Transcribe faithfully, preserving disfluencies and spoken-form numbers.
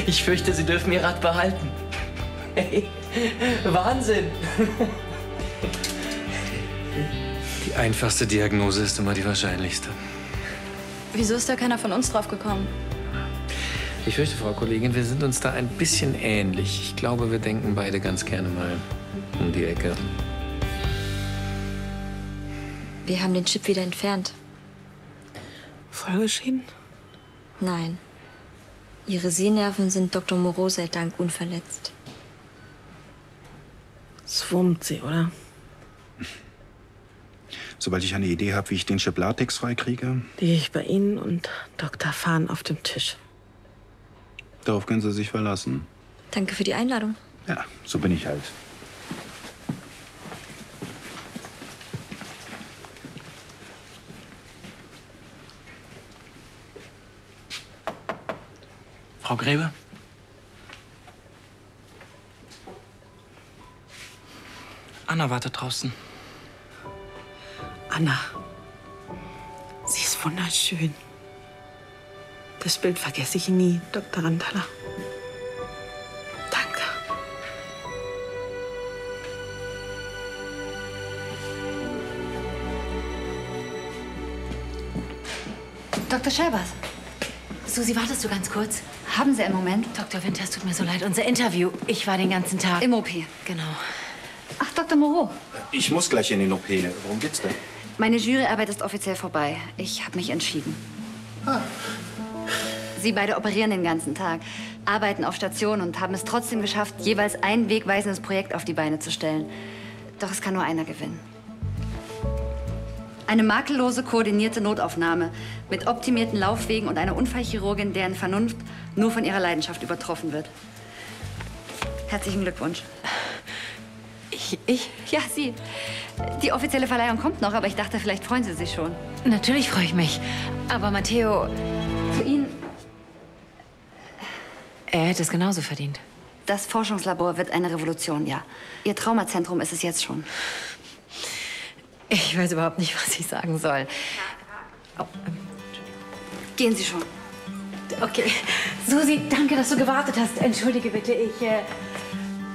Ich fürchte, Sie dürfen Ihr Rad behalten. Hey, Wahnsinn! Die einfachste Diagnose ist immer die wahrscheinlichste. Wieso ist da keiner von uns drauf gekommen? Ich fürchte, Frau Kollegin, wir sind uns da ein bisschen ähnlich. Ich glaube, wir denken beide ganz gerne mal um die Ecke. Wir haben den Chip wieder entfernt. Vollgeschieden? Nein. Ihre Sehnerven sind Doktor Moreau sei Dank unverletzt. Es wurmt sie, oder? Sobald ich eine Idee habe, wie ich den Chip Latex freikriege. Die ich bei Ihnen und Doktor Fahn auf dem Tisch. Darauf können Sie sich verlassen. Danke für die Einladung. Ja, so bin ich halt. Frau Grebe? Anna wartet draußen. Anna. Sie ist wunderschön. Das Bild vergesse ich nie, Doktor Rantala. Danke. Doktor Scheibers. Susi, wartest du ganz kurz? Haben Sie einen Moment? Doktor Winter, es tut mir so leid. Unser Interview. Ich war den ganzen Tag. Im O P. Genau. Ach, Doktor Moreau. Ich muss gleich in den O P. Worum geht's denn? Meine Juryarbeit ist offiziell vorbei. Ich habe mich entschieden. Ah. Sie beide operieren den ganzen Tag, arbeiten auf Station und haben es trotzdem geschafft, jeweils ein wegweisendes Projekt auf die Beine zu stellen. Doch es kann nur einer gewinnen. Eine makellose, koordinierte Notaufnahme mit optimierten Laufwegen und einer Unfallchirurgin, deren Vernunft nur von ihrer Leidenschaft übertroffen wird. Herzlichen Glückwunsch. Ich? Ich? Ja, Sie. Die offizielle Verleihung kommt noch, aber ich dachte, vielleicht freuen Sie sich schon. Natürlich freue ich mich. Aber Matteo, Für ihn, er hätte es genauso verdient. das Forschungslabor wird eine Revolution, ja. Ihr Traumazentrum ist es jetzt schon. Ich weiß überhaupt nicht, was ich sagen soll. Oh, ähm, Gehen Sie schon. okay. Susi, danke, dass du gewartet hast. Entschuldige bitte, ich... Äh